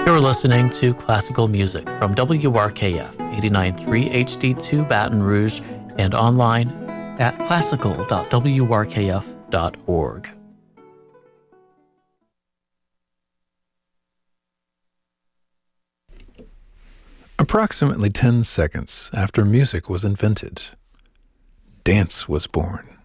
You're listening to classical music from WRKF 89.3 HD2 Baton Rouge and online at classical.wrkf.org. Approximately 10 seconds after music was invented, dance was born.